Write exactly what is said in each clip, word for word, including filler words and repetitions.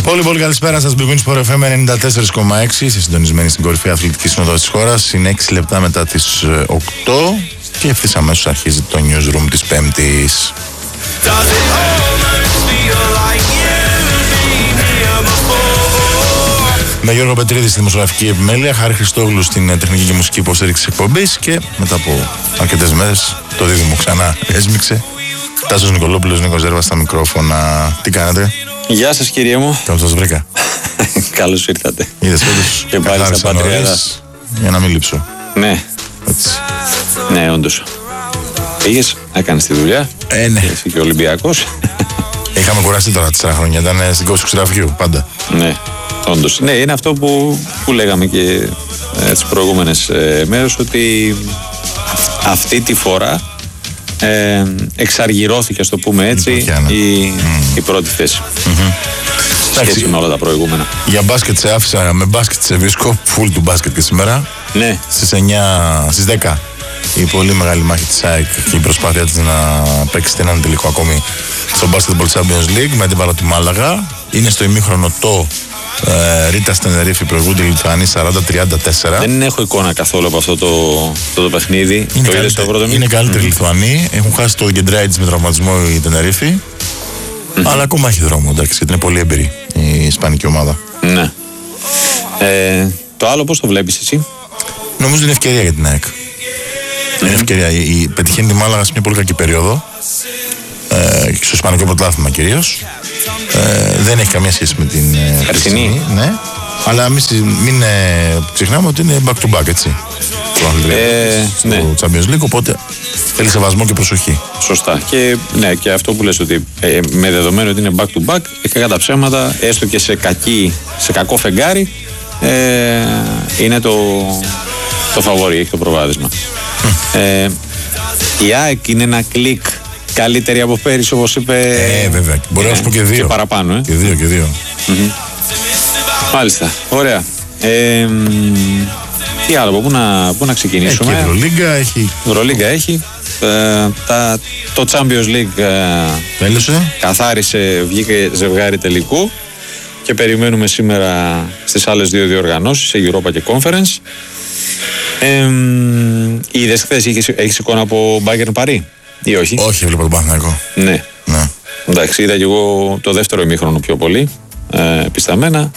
Πολύ πολύ καλησπέρα σας. Big Win Sport εφ εμ ενενήντα τέσσερα κόμμα έξι. Είστε συντονισμένοι στην κορυφή αθλητική συνοδό της χώρας. Είναι έξι λεπτά μετά τις οκτώ και ευθύς αμέσως αρχίζει το newsroom της Πέμπτης. Με Γιώργο Πετρίδη στη δημοσιογραφική επιμέλεια, Χάρη Χριστόγλου στην τεχνική και μουσική υποστήριξη εκπομπής και μετά από αρκετές μέρες το δίδυμο ξανά έσμιξε. Τάσος Νικολόπουλος, Νίκος Ζέρβας στα μικρόφωνα. Τι κάνετε? Γεια σας κύριε μου. Καλώς σας βρήκα. Καλώς ήρθατε. Είδες φέτος και πάλι στα Πατριάδα. Για να μην λείψω. Ναι. Έτσι. Ναι, όντως. Πήγες, έκανες τη δουλειά. Ε, ναι. Είσαι και Ολυμπιακός. Είχαμε κουραστεί τώρα τέσσερα χρόνια. Ήταν στην κόση του ξηραφιού πάντα. Ναι, όντως. Ναι, είναι αυτό που, που λέγαμε και ε, τις προηγούμενες ε, μέρες, ότι αυτή τη φορά ε, εξαργυρώθηκε, ας το πούμε έτσι, η, η, mm. η πρώτη θέση. Mm-hmm. Σχέση με όλα τα προηγούμενα. Για μπάσκετ σε άφησα, με μπάσκετ σε βρίσκω, full του μπάσκετ και σήμερα. Ναι. Στις εννιά, στις δέκα η πολύ μεγάλη μάχη της ΑΕΚ και η προσπάθεια της να παίξει έναν τελικό ακόμη στο Basketball Champions League με αντίπαλο τη Μάλαγα. Είναι στο ημίχρονο το ε, Ρίτα Στενερίφη, προηγούνται οι Λιθουανοί σαράντα τριάντα τέσσερα. Δεν έχω εικόνα καθόλου από αυτό το, το, το παιχνίδι. Είναι, το καλύτερη, το είναι καλύτεροι mm. Λιθουανοί. Έχουν χάσει το Γκεντράιτς με τραυματισμό η Τενερίφη. Mm-hmm. Αλλά ακόμα έχει δρόμο, εντάξει, γιατί είναι πολύ έμπειρη η ισπανική ομάδα. Ναι. Ε, το άλλο πώς το βλέπεις εσύ? Νομίζω είναι ευκαιρία για την ΑΕΚ. Mm-hmm. Είναι ευκαιρία. Η, η, πετυχαίνει τη Μάλαγα σε μια πολύ κακή περίοδο. Ε, στο ισπανικό πρωτάθλημα κυρίως. Ε, δεν έχει καμία σχέση με την Περσινή. Ναι. Αλλά μην, μην ε, ξεχνάμε ότι είναι back to back, έτσι. Ε, στο ναι. Champions League, οπότε θέλει σεβασμό και προσοχή. Σωστά. Και, ναι, και αυτό που λες ότι ε, με δεδομένο ότι είναι back to back, κατά τα ψέματα, έστω και σε, κακή, σε κακό φεγγάρι, ε, είναι το, το φαβορί, έχει το προβάδισμα. Mm. Ε, η ΑΕΚ είναι ένα κλικ καλύτερη από πέρυσι, όπως είπε. Ε, βέβαια. Μπορεί να σου πω και δύο. Και παραπάνω, ε. Και δύο, και δύο. Mm-hmm. Μάλιστα. Ωραία. Ε, τι άλλο, πού να, πού να ξεκινήσουμε? Έχει Ευρωλίγκα, έχει. Ευρωλίγκα έχει. Ε, τα, το Champions League ε, Τέλειωσε. Καθάρισε, βγήκε ζευγάρι τελικού και περιμένουμε σήμερα στις άλλες δύο διοργανώσεις, σε Europa και Conference. Ε, είδες χθες, έχεις, έχεις εικόνα από Bayern Paris ή όχι? Όχι, βλέπω τον Παναθηναϊκό. Ναι. Ναι. Εντάξει, είδα και εγώ το δεύτερο ημίχρονο πιο πολύ, ε, πισταμένα.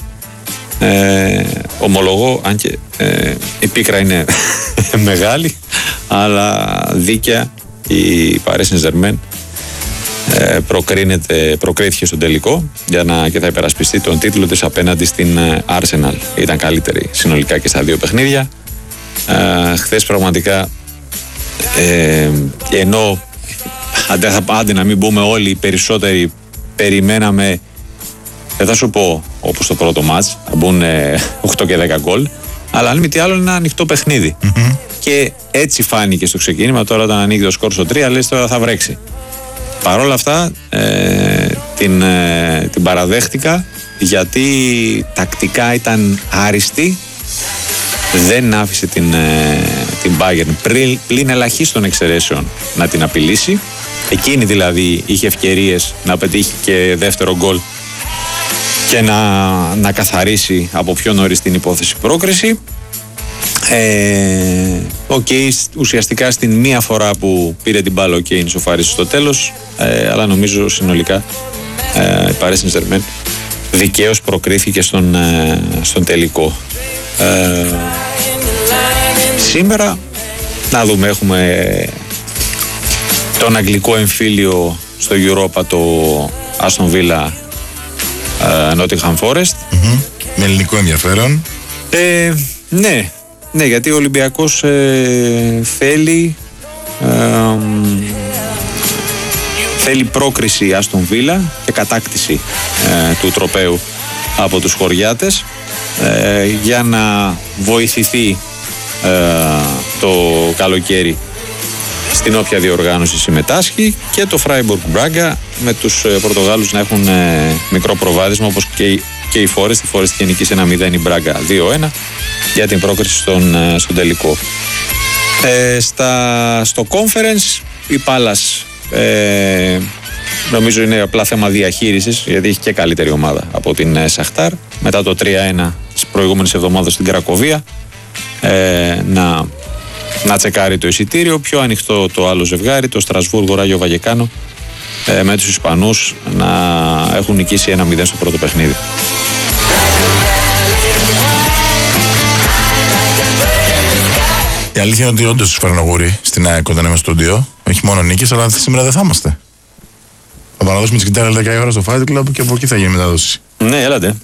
Ε, ομολογώ, αν και ε, η πίκρα είναι μεγάλη, αλλά δίκαια η Paris Saint-Germain ε, προκρίθηκε στον τελικό για να, και θα υπερασπιστεί τον τίτλο της απέναντι στην Arsenal. Ήταν καλύτερη συνολικά και στα δύο παιχνίδια. Ε, χθες πραγματικά ε, ενώ άντε, άντε να μην μπούμε όλοι, οι περισσότεροι περιμέναμε, δεν θα σου πω όπως το πρώτο μάτς, θα μπουν οκτώ και δέκα γκολ, αλλά αν μη τι άλλο είναι ένα ανοιχτό παιχνίδι. Mm-hmm. Και έτσι φάνηκε στο ξεκίνημα. Τώρα όταν ανοίγει το σκορ στο τρία, λες τώρα θα βρέξει. Παρ' όλα αυτά ε, την, ε, την παραδέχτηκα, γιατί τακτικά ήταν άριστη. Δεν άφησε την, ε, την Bayern πλην, πλην ελαχίστων εξαιρέσεων να την απειλήσει. Εκείνη δηλαδή είχε ευκαιρίες να πετύχει και δεύτερο γκολ και να, να καθαρίσει από πιο νωρίς την υπόθεση πρόκριση. Ε, okay, ουσιαστικά στην μία φορά που πήρε την μπάλα, okay, είναι σοφάρισε στο τέλος, ε, αλλά νομίζω συνολικά ε, η Paris Saint-Germain δικαίως προκρίθηκε στον, ε, στον τελικό. Ε, σήμερα να δούμε, έχουμε τον αγγλικό εμφύλιο στο Europa, το Aston Villa uh, Nottingham Forest. Mm-hmm. Με ελληνικό ενδιαφέρον. Ε, ναι, ναι, γιατί ο Ολυμπιακός ε, θέλει ε, θέλει πρόκριση Aston Villa και κατάκτηση ε, του τροπαίου από τους χωριάτες ε, για να βοηθηθεί ε, το καλοκαίρι στην όποια διοργάνωση συμμετάσχει, και το Freiburg Braga με τους ε, Πορτογάλους να έχουν ε, μικρό προβάδισμα, όπως και, η, και η Forest. Η Forest είχε νικήσει ένα μηδέν, η Braga δύο ένα για την πρόκριση στον, ε, στον τελικό. Ε, στα, στο Conference η Πάλας ε, νομίζω είναι απλά θέμα διαχείρισης, γιατί έχει και καλύτερη ομάδα από την Σαχτάρ. Μετά το τρία ένα της προηγούμενης εβδομάδας στην Κρακοβία, ε, να, να τσεκάρει το εισιτήριο. Πιο ανοιχτό το άλλο ζευγάρι, το Στρασβούργο Ράγιο Βαγεκάνο, ε, με τους Ισπανούς να έχουν νικήσει ένα μηδέν στο πρώτο παιχνίδι. Η αλήθεια είναι ότι όντως τους φέρνω στην ΑΕΚ όταν είμαι στο στούντιο. Όχι μόνο νίκες, αλλά σήμερα δεν θα είμαστε. Θα παραδώσουμε τις κιντάρες δέκα ώρα στο Fight Club και από εκεί θα γίνει μετάδοση. Ναι, έλατε.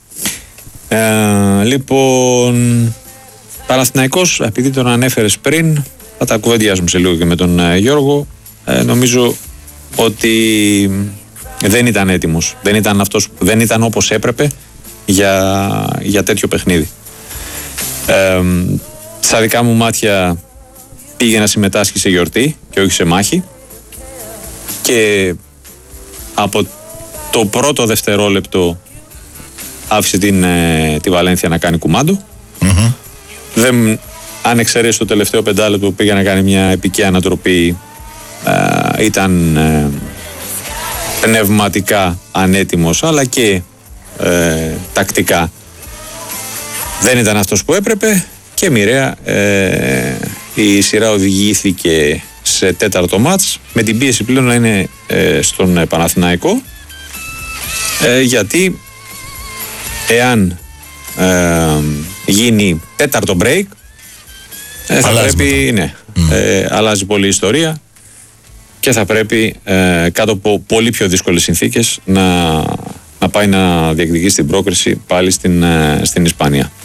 Ε, λοιπόν, Παναθηναϊκός, επειδή τον ανέφερες πριν, θα τα κουβεντιάσουμε σε λίγο και με τον ε, Γιώργο. Ε, νομίζω ότι δεν ήταν έτοιμος. Δεν ήταν, αυτός, δεν ήταν όπως έπρεπε για, για τέτοιο παιχνίδι. Ε, στα δικά μου μάτια πήγε να συμμετάσχει σε γιορτή και όχι σε μάχη, και από το πρώτο δευτερόλεπτο άφησε την, ε, τη Βαλένθια να κάνει κουμάντο. Mm-hmm. Δεν, αν εξαιρέσει το τελευταίο πεντάλεπτο που πήγε να κάνει μια επική ανατροπή, ε, ήταν ε, πνευματικά ανέτοιμος, αλλά και ε, τακτικά δεν ήταν αυτός που έπρεπε, και μοιραία ε, η σειρά οδηγήθηκε σε τέταρτο μάτς, με την πίεση πλέον να είναι ε, στον Παναθηναϊκό, ε, γιατί εάν ε, γίνει τέταρτο break, ε, θα αλλάζει πρέπει, ναι, mm. ε, αλλάζει πολύ η ιστορία και θα πρέπει ε, κάτω από πολύ πιο δύσκολες συνθήκες να, να πάει να διεκδικήσει την πρόκριση πάλι στην, ε, στην Ισπανία.